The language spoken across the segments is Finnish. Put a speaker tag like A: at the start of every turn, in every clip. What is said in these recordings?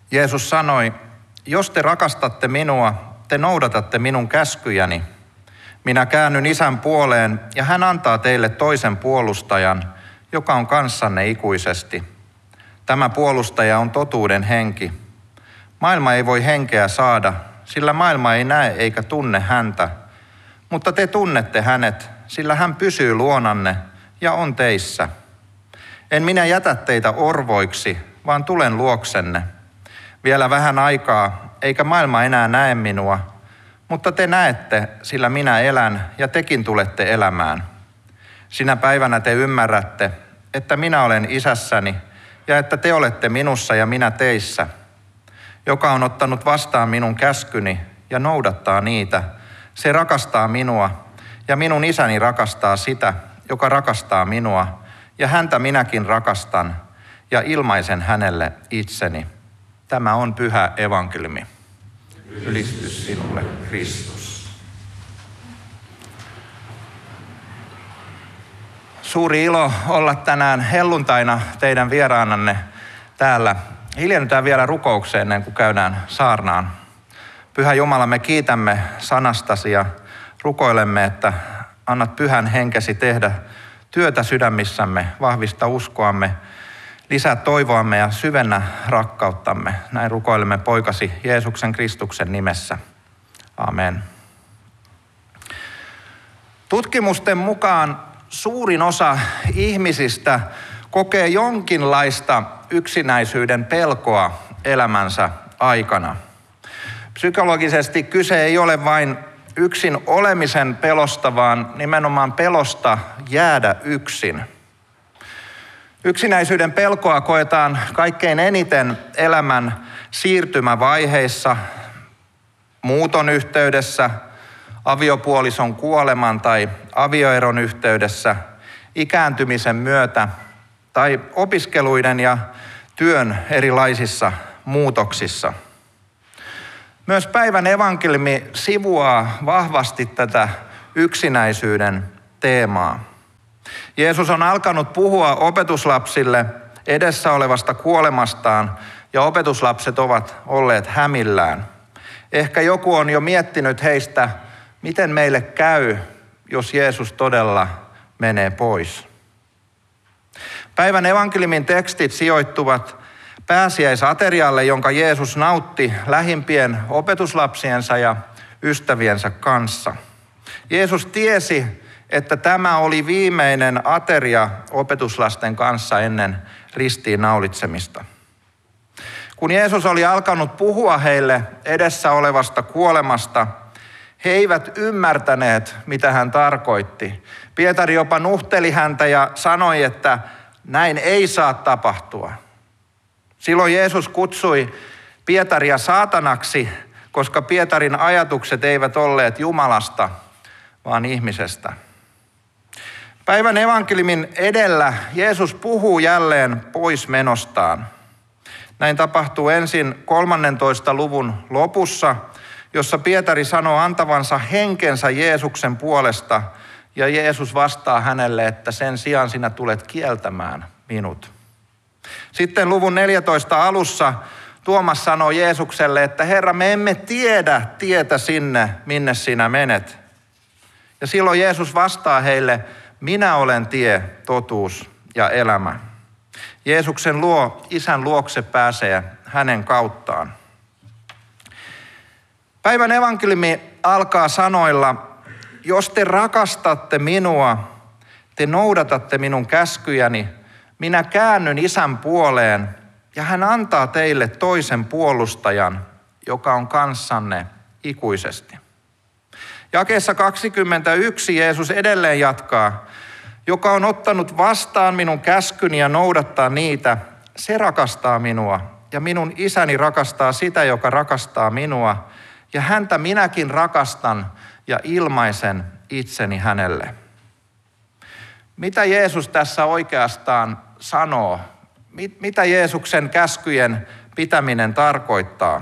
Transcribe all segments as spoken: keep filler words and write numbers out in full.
A: Jeesus sanoi, jos te rakastatte minua, te noudatatte minun käskyjäni. Minä käännyn Isän puoleen ja hän antaa teille toisen puolustajan, joka on kanssanne ikuisesti. Tämä puolustaja on totuuden henki. Maailma ei voi henkeä saada, sillä maailma ei näe eikä tunne häntä. Mutta te tunnette hänet, sillä hän pysyy luonanne ja on teissä. En minä jätä teitä orvoiksi, vaan tulen luoksenne. Vielä vähän aikaa, eikä maailma enää näe minua, mutta te näette, sillä minä elän ja tekin tulette elämään. Sinä päivänä te ymmärrätte, että minä olen Isässäni ja että te olette minussa ja minä teissä. Joka on ottanut vastaan minun käskyni ja noudattaa niitä, se rakastaa minua ja minun Isäni rakastaa sitä, joka rakastaa minua, ja häntä minäkin rakastan ja ilmaisen hänelle itseni. Tämä on pyhä evankeliumi. Ylistys sinulle, Kristus. Suuri ilo olla tänään helluntaina teidän vieraananne täällä. Hiljennytään vielä rukoukseen ennen kuin käydään saarnaan. Pyhä Jumala, me kiitämme sanastasi ja rukoilemme, että annat pyhän henkesi tehdä työtä sydämissämme, vahvista uskoamme, lisää toivoamme ja syvennä rakkauttamme. Näin rukoilemme poikasi Jeesuksen Kristuksen nimessä. Amen. Tutkimusten mukaan suurin osa ihmisistä kokee jonkinlaista yksinäisyyden pelkoa elämänsä aikana. Psykologisesti kyse ei ole vain yksin olemisen pelosta, vaan nimenomaan pelosta jäädä yksin. Yksinäisyyden pelkoa koetaan kaikkein eniten elämän siirtymävaiheissa, muuton yhteydessä, aviopuolison kuoleman tai avioeron yhteydessä, ikääntymisen myötä tai opiskeluiden ja työn erilaisissa muutoksissa. Myös päivän evankeliumi sivuaa vahvasti tätä yksinäisyyden teemaa. Jeesus on alkanut puhua opetuslapsille edessä olevasta kuolemastaan ja opetuslapset ovat olleet hämillään. Ehkä joku on jo miettinyt heistä, miten meille käy, jos Jeesus todella menee pois. Päivän evankeliumin tekstit sijoittuvat pääsiäisaterialle, jonka Jeesus nautti lähimpien opetuslapsiensa ja ystäviensä kanssa. Jeesus tiesi, että tämä oli viimeinen ateria opetuslasten kanssa ennen ristiin naulitsemista. Kun Jeesus oli alkanut puhua heille edessä olevasta kuolemasta, he eivät ymmärtäneet, mitä hän tarkoitti. Pietari jopa nuhteli häntä ja sanoi, että näin ei saa tapahtua. Silloin Jeesus kutsui Pietaria saatanaksi, koska Pietarin ajatukset eivät olleet Jumalasta, vaan ihmisestä. Päivän evankeliumin edellä Jeesus puhuu jälleen poismenostaan. Näin tapahtuu ensin kolmannentoista luvun lopussa, jossa Pietari sanoo antavansa henkensä Jeesuksen puolesta, ja Jeesus vastaa hänelle, että sen sijaan sinä tulet kieltämään minut. Sitten luvun neljätoista alussa Tuomas sanoo Jeesukselle, että Herra, me emme tiedä tietä sinne, minne sinä menet. Ja silloin Jeesus vastaa heille, minä olen tie, totuus ja elämä. Jeesuksen luo, Isän luokse pääsee hänen kauttaan. Päivän evankeliumi alkaa sanoilla, jos te rakastatte minua, te noudatatte minun käskyjäni, minä käännyn Isän puoleen ja hän antaa teille toisen puolustajan, joka on kanssanne ikuisesti. Jakeessa kaksikymmentäyksi Jeesus edelleen jatkaa, joka on ottanut vastaan minun käskyni ja noudattaa niitä, se rakastaa minua ja minun Isäni rakastaa sitä, joka rakastaa minua ja häntä minäkin rakastan ja ilmaisen itseni hänelle. Mitä Jeesus tässä oikeastaan sanoo? Mitä Jeesuksen käskyjen pitäminen tarkoittaa?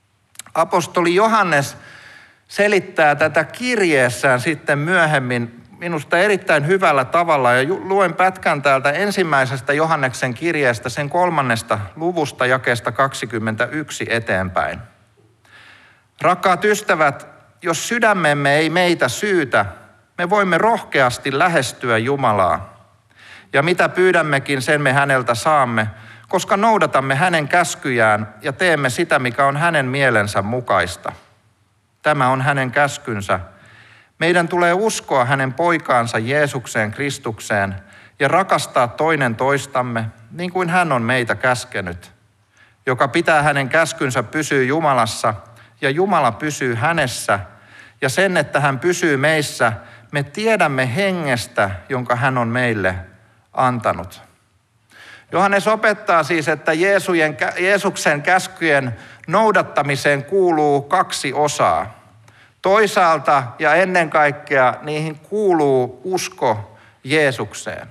A: Apostoli Johannes selittää tätä kirjeessään sitten myöhemmin minusta erittäin hyvällä tavalla ja luen pätkän täältä ensimmäisestä Johanneksen kirjeestä, sen kolmannesta luvusta jakeesta kaksikymmentäyksi eteenpäin. Rakkaat ystävät, jos sydämemme ei meitä syytä, me voimme rohkeasti lähestyä Jumalaa. Ja mitä pyydämmekin, sen me häneltä saamme, koska noudatamme hänen käskyjään ja teemme sitä, mikä on hänen mielensä mukaista. Tämä on hänen käskynsä. Meidän tulee uskoa hänen poikaansa Jeesukseen Kristukseen ja rakastaa toinen toistamme, niin kuin hän on meitä käskenyt. Joka pitää hänen käskynsä pysyy Jumalassa ja Jumala pysyy hänessä, ja sen, että hän pysyy meissä, me tiedämme hengestä, jonka hän on meille antanut. Johannes opettaa siis, että Jeesuksen käskyjen noudattamiseen kuuluu kaksi osaa. Toisaalta ja ennen kaikkea niihin kuuluu usko Jeesukseen.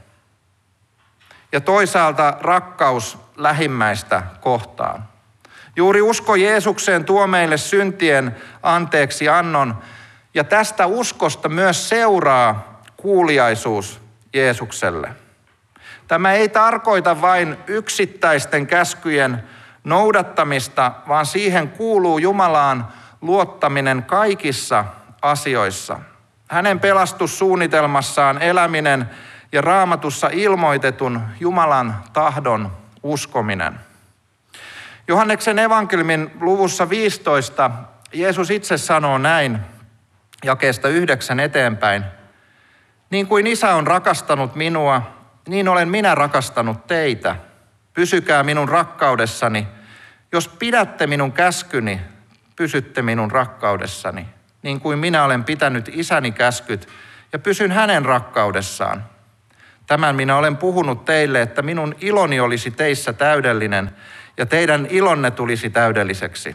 A: Ja toisaalta rakkaus lähimmäistä kohtaan. Juuri usko Jeesukseen tuo meille syntien anteeksi annon, ja tästä uskosta myös seuraa kuuliaisuus Jeesukselle. Tämä ei tarkoita vain yksittäisten käskyjen noudattamista, vaan siihen kuuluu Jumalaan luottaminen kaikissa asioissa. Hänen pelastussuunnitelmassaan eläminen ja Raamatussa ilmoitetun Jumalan tahdon uskominen. Johanneksen evankeliumin luvussa viisitoista Jeesus itse sanoo näin, jakeesta yhdeksän eteenpäin. Niin kuin Isä on rakastanut minua, niin olen minä rakastanut teitä. Pysykää minun rakkaudessani. Jos pidätte minun käskyni, pysytte minun rakkaudessani. Niin kuin minä olen pitänyt Isäni käskyt ja pysyn hänen rakkaudessaan. Tämän minä olen puhunut teille, että minun iloni olisi teissä täydellinen ja teidän ilonne tulisi täydelliseksi.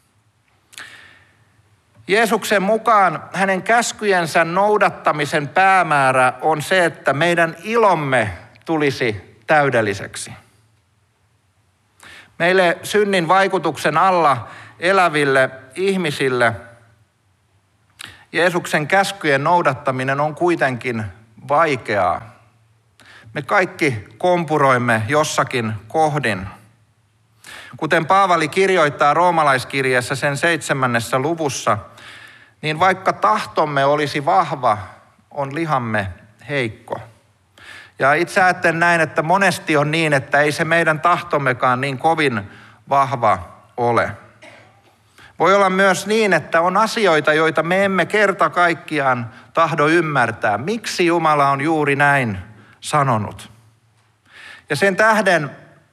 A: Jeesuksen mukaan hänen käskyjensä noudattamisen päämäärä on se, että meidän ilomme tulisi täydelliseksi. Meille synnin vaikutuksen alla eläville ihmisille Jeesuksen käskyjen noudattaminen on kuitenkin vaikeaa. Me kaikki kompuroimme jossakin kohdin. Kuten Paavali kirjoittaa roomalaiskirjeessä sen seitsemännessä luvussa, niin vaikka tahtomme olisi vahva, on lihamme heikko. Ja itse ajattelen näin, että monesti on niin, että ei se meidän tahtommekaan niin kovin vahva ole. Voi olla myös niin, että on asioita, joita me emme kerta kaikkiaan tahdo ymmärtää. Miksi Jumala on juuri näin sanonut? Ja sen tähden,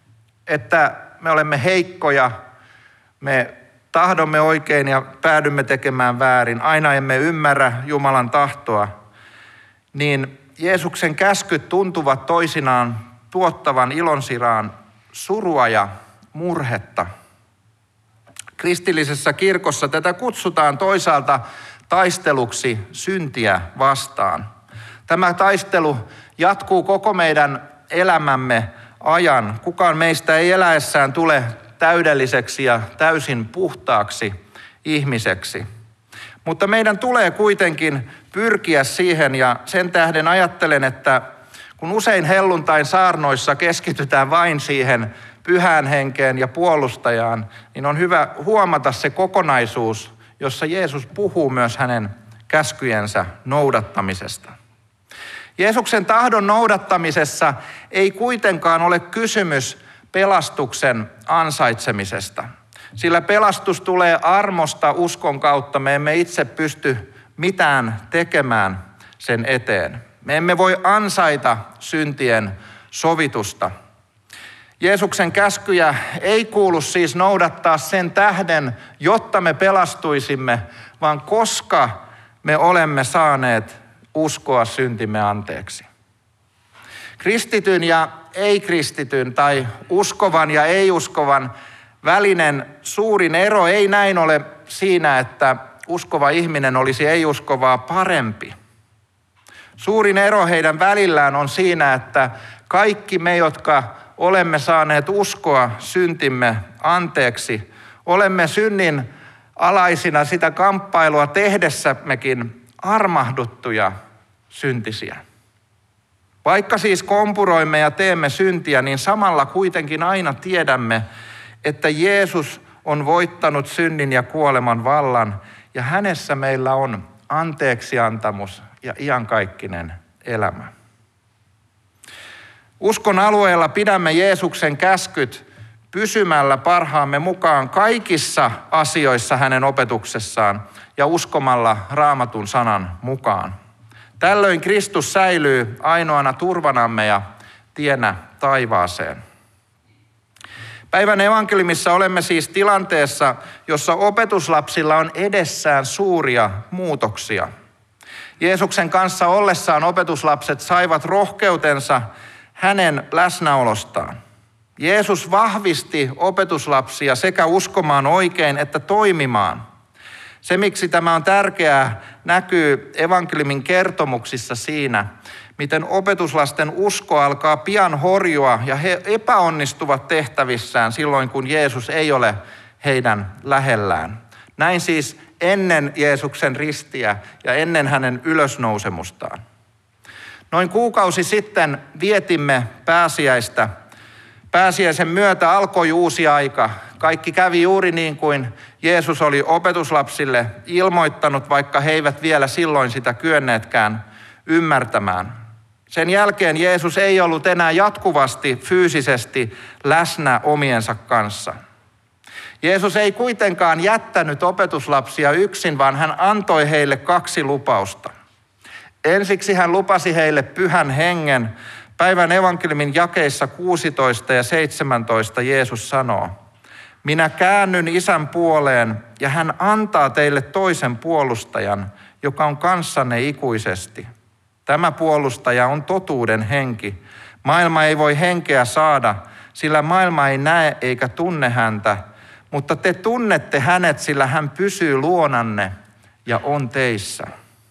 A: että me olemme heikkoja, me tahdomme oikein ja päädymme tekemään väärin, aina emme ymmärrä Jumalan tahtoa, niin Jeesuksen käskyt tuntuvat toisinaan tuottavan ilonsiraan surua ja murhetta. Kristillisessä kirkossa tätä kutsutaan toisaalta taisteluksi syntiä vastaan. Tämä taistelu jatkuu koko meidän elämämme ajan. Kukaan meistä ei eläessään tule täydelliseksi ja täysin puhtaaksi ihmiseksi. Mutta meidän tulee kuitenkin pyrkiä siihen, ja sen tähden ajattelen, että kun usein helluntain saarnoissa keskitytään vain siihen pyhään henkeen ja puolustajaan, niin on hyvä huomata se kokonaisuus, jossa Jeesus puhuu myös hänen käskyjensä noudattamisesta. Jeesuksen tahdon noudattamisessa ei kuitenkaan ole kysymys pelastuksen ansaitsemisesta. Sillä pelastus tulee armosta uskon kautta. Me emme itse pysty mitään tekemään sen eteen. Me emme voi ansaita syntien sovitusta. Jeesuksen käskyjä ei kuulu siis noudattaa sen tähden, jotta me pelastuisimme, vaan koska me olemme saaneet uskoa syntimme anteeksi. Kristityn ja ei-kristityn tai uskovan ja ei-uskovan välinen suurin ero ei näin ole siinä, että uskova ihminen olisi ei-uskovaa parempi. Suurin ero heidän välillään on siinä, että kaikki me, jotka olemme saaneet uskoa syntimme anteeksi, olemme synnin alaisina sitä kamppailua tehdessämmekin armahduttuja syntisiä. Vaikka siis kompuroimme ja teemme syntiä, niin samalla kuitenkin aina tiedämme, että Jeesus on voittanut synnin ja kuoleman vallan ja hänessä meillä on anteeksiantamus ja iankaikkinen elämä. Uskon alueella pidämme Jeesuksen käskyt pysymällä parhaamme mukaan kaikissa asioissa hänen opetuksessaan ja uskomalla Raamatun sanan mukaan. Tällöin Kristus säilyy ainoana turvanamme ja tienä taivaaseen. Päivän evankeliumissa olemme siis tilanteessa, jossa opetuslapsilla on edessään suuria muutoksia. Jeesuksen kanssa ollessaan opetuslapset saivat rohkeutensa hänen läsnäolostaan. Jeesus vahvisti opetuslapsia sekä uskomaan oikein että toimimaan. Se, miksi tämä on tärkeää, näkyy evankeliumin kertomuksissa siinä, miten opetuslasten usko alkaa pian horjua ja he epäonnistuvat tehtävissään silloin, kun Jeesus ei ole heidän lähellään. Näin siis ennen Jeesuksen ristiä ja ennen hänen ylösnousemustaan. Noin kuukausi sitten vietimme pääsiäistä. Pääsiäisen myötä alkoi uusi aika. Kaikki kävi juuri niin kuin Jeesus oli opetuslapsille ilmoittanut, vaikka he eivät vielä silloin sitä kyenneetkään ymmärtämään. Sen jälkeen Jeesus ei ollut enää jatkuvasti fyysisesti läsnä omiensa kanssa. Jeesus ei kuitenkaan jättänyt opetuslapsia yksin, vaan hän antoi heille kaksi lupausta. Ensiksi hän lupasi heille pyhän hengen. Päivän evankeliumin jakeissa kuusitoista ja seitsemäntoista Jeesus sanoo: minä käännyn Isän puoleen ja hän antaa teille toisen puolustajan, joka on kanssanne ikuisesti. Tämä puolustaja on totuuden henki. Maailma ei voi henkeä saada, sillä maailma ei näe eikä tunne häntä, mutta te tunnette hänet, sillä hän pysyy luonanne ja on teissä.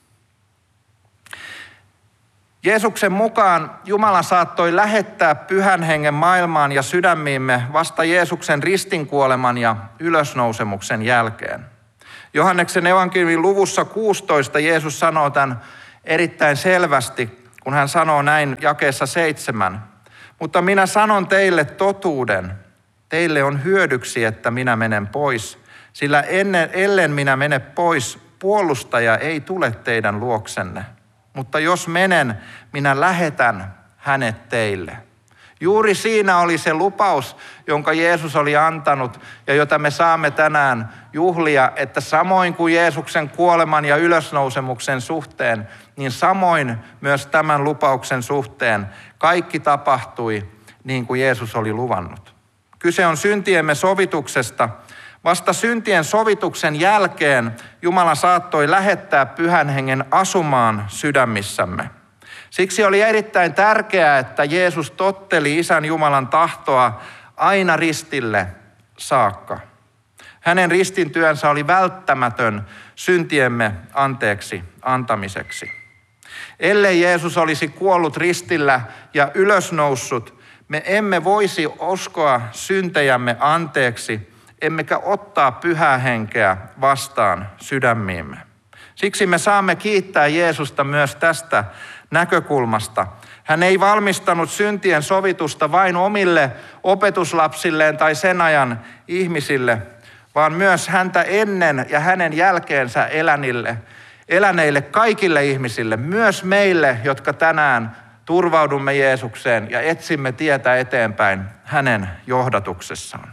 A: Jeesuksen mukaan Jumala saattoi lähettää pyhän hengen maailmaan ja sydämiimme vasta Jeesuksen ristinkuoleman ja ylösnousemuksen jälkeen. Johanneksen evankeliumin luvussa kuusitoista Jeesus sanoo tämän erittäin selvästi, kun hän sanoo näin jakeessa seitsemän. Mutta minä sanon teille totuuden. Teille on hyödyksi, että minä menen pois, sillä ennen, ellen minä mene pois, puolustaja ei tule teidän luoksenne. Mutta jos menen, minä lähetän hänet teille. Juuri siinä oli se lupaus, jonka Jeesus oli antanut ja jota me saamme tänään juhlia, että samoin kuin Jeesuksen kuoleman ja ylösnousemuksen suhteen, niin samoin myös tämän lupauksen suhteen kaikki tapahtui niin kuin Jeesus oli luvannut. Kyse on syntiemme sovituksesta. Vasta syntien sovituksen jälkeen Jumala saattoi lähettää pyhän hengen asumaan sydämissämme. Siksi oli erittäin tärkeää, että Jeesus totteli Isän Jumalan tahtoa aina ristille saakka. Hänen ristintyönsä oli välttämätön syntiemme anteeksi antamiseksi. Ellei Jeesus olisi kuollut ristillä ja ylösnoussut, me emme voisi uskoa syntejämme anteeksi, emmekä ottaa pyhää henkeä vastaan sydämiimme. Siksi me saamme kiittää Jeesusta myös tästä näkökulmasta. Hän ei valmistanut syntien sovitusta vain omille opetuslapsilleen tai sen ajan ihmisille, vaan myös häntä ennen ja hänen jälkeensä elänille, eläneille kaikille ihmisille, myös meille, jotka tänään turvaudumme Jeesukseen ja etsimme tietä eteenpäin hänen johdatuksessaan.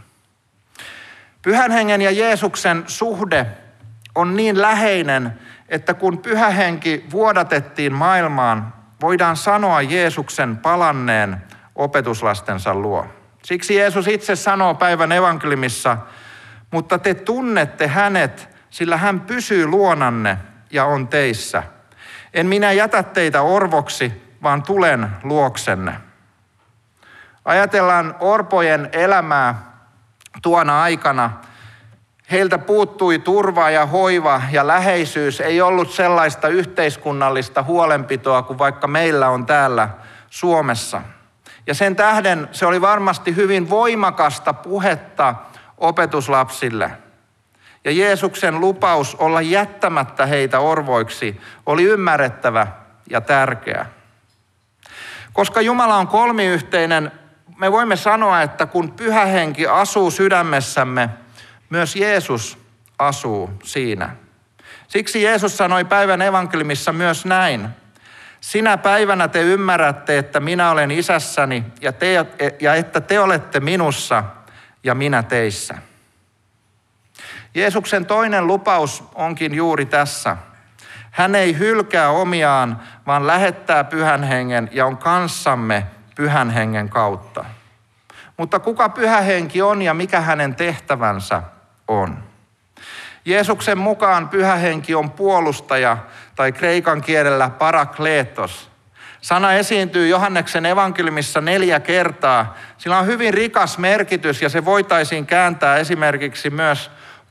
A: Pyhän hengen ja Jeesuksen suhde on niin läheinen, että kun pyhä henki vuodatettiin maailmaan, voidaan sanoa Jeesuksen palanneen opetuslastensa luo. Siksi Jeesus itse sanoo päivän evankeliumissa, mutta te tunnette hänet, sillä hän pysyy luonanne ja on teissä. En minä jätä teitä orvoksi, vaan tulen luoksenne. Ajatellaan orpojen elämää tuona aikana. Heiltä puuttui turva ja hoiva ja läheisyys. Ei ollut sellaista yhteiskunnallista huolenpitoa kuin vaikka meillä on täällä Suomessa. Ja sen tähden se oli varmasti hyvin voimakasta puhetta opetuslapsille. Ja Jeesuksen lupaus olla jättämättä heitä orvoiksi oli ymmärrettävä ja tärkeä. Koska Jumala on kolmiyhteinen, me voimme sanoa, että kun Pyhä Henki asuu sydämessämme, myös Jeesus asuu siinä. Siksi Jeesus sanoi päivän evankeliumissa myös näin. Sinä päivänä te ymmärrätte, että minä olen isässäni ja, te, ja että te olette minussa ja minä teissä. Jeesuksen toinen lupaus onkin juuri tässä. Hän ei hylkää omiaan, vaan lähettää Pyhän Hengen ja on kanssamme Pyhän Hengen kautta. Mutta kuka Pyhä Henki on ja mikä hänen tehtävänsä on? Jeesuksen mukaan Pyhä Henki on puolustaja tai kreikan kielellä parakleetos. Sana esiintyy Johanneksen evankeliumissa neljä kertaa. Sillä on hyvin rikas merkitys ja se voitaisiin kääntää esimerkiksi myös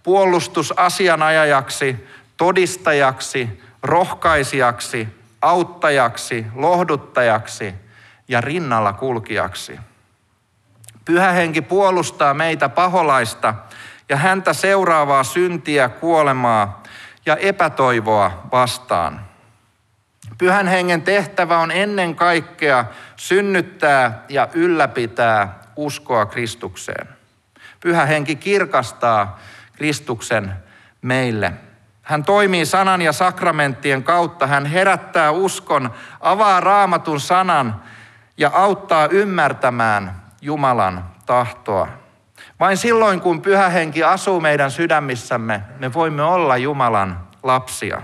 A: puolustusasianajajaksi, todistajaksi, rohkaisijaksi, auttajaksi, lohduttajaksi ja rinnalla kulkijaksi. Pyhä Henki puolustaa meitä paholaista ja häntä seuraavaa syntiä, kuolemaa ja epätoivoa vastaan. Pyhän Hengen tehtävä on ennen kaikkea synnyttää ja ylläpitää uskoa Kristukseen. Pyhä Henki kirkastaa Kristuksen meille. Hän toimii sanan ja sakramenttien kautta. Hän herättää uskon, avaa Raamatun sanan ja auttaa ymmärtämään Jumalan tahtoa. Vain silloin, kun Pyhä Henki asuu meidän sydämissämme, me voimme olla Jumalan lapsia.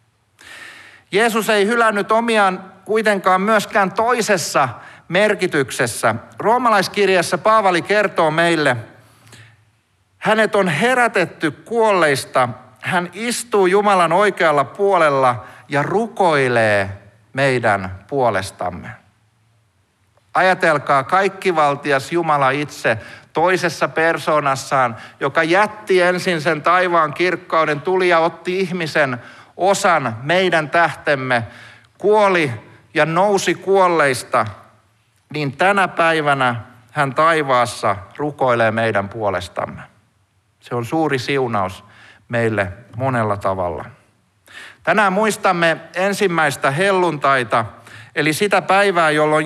A: Jeesus ei hylännyt omiaan kuitenkaan myöskään toisessa merkityksessä. Roomalaiskirjassa Paavali kertoo meille, hänet on herätetty kuolleista, hän istuu Jumalan oikealla puolella ja rukoilee meidän puolestamme. Ajatelkaa, kaikkivaltias Jumala itse toisessa persoonassaan, joka jätti ensin sen taivaan kirkkauden, tuli ja otti ihmisen osan meidän tähtemme, kuoli ja nousi kuolleista, niin tänä päivänä hän taivaassa rukoilee meidän puolestamme. Se on suuri siunaus meille monella tavalla. Tänään muistamme ensimmäistä helluntaita, eli sitä päivää, jolloin